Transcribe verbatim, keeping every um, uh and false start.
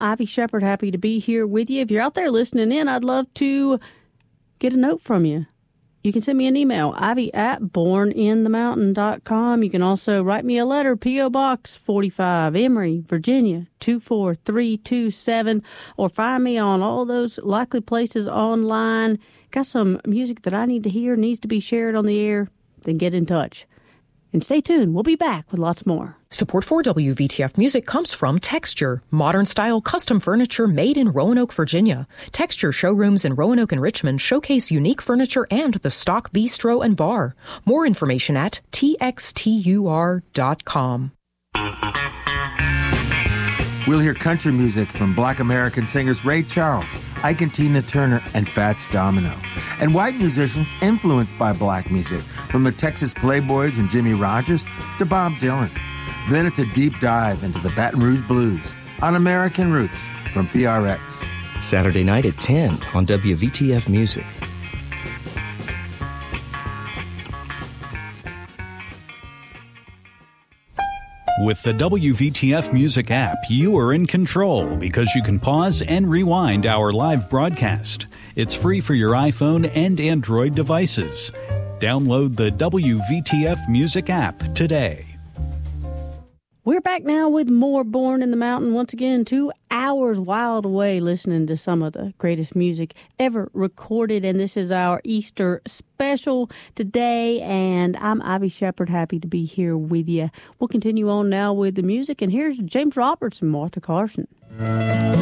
Ivy Shepard, happy to be here with you. If you're out there listening in, I'd love to get a note from you. You can send me an email, ivy at born in the mountain dot com. You can also write me a letter, P O. Box forty-five, Emory, Virginia, two four three two seven, or find me on all those likely places online. Got some music that I need to hear, needs to be shared on the air, then get in touch. And stay tuned. We'll be back with lots more. Support for W V T F Music comes from Texture, modern-style custom furniture made in Roanoke, Virginia. Texture showrooms in Roanoke and Richmond showcase unique furniture and the stock bistro and bar. More information at T X T U R dot com. We'll hear country music from Black American singers Ray Charles, Ike and Tina Turner, and Fats Domino, and white musicians influenced by black music, from the Texas Playboys and Jimmy Rogers to Bob Dylan. Then it's a deep dive into the Baton Rouge Blues on American Roots from P R X. Saturday night at ten on W V T F Music. With the W V T F Music app, you are in control because you can pause and rewind our live broadcast. It's free for your iPhone and Android devices. Download the W V T F Music app today. We're back now with more Born in the Mountain. Once again, two hours wild away listening to some of the greatest music ever recorded. And this is our Easter special today. And I'm Ivy Shepard, happy to be here with you. We'll continue on now with the music. And here's James Roberts and Martha Carson.